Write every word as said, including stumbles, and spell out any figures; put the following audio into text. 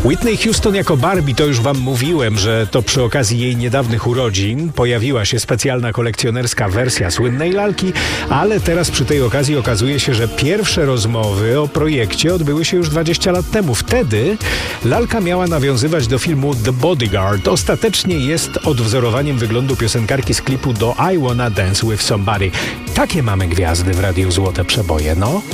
Whitney Houston jako Barbie, to już wam mówiłem, że to przy okazji jej niedawnych urodzin pojawiła się specjalna kolekcjonerska wersja słynnej lalki, ale teraz przy tej okazji okazuje się, że pierwsze rozmowy o projekcie odbyły się już dwadzieścia lat temu. Wtedy lalka miała nawiązywać do filmu The Bodyguard. Ostatecznie jest odwzorowaniem wyglądu piosenkarki z klipu do I Wanna Dance With Somebody. Takie mamy gwiazdy w Radiu Złote Przeboje, no.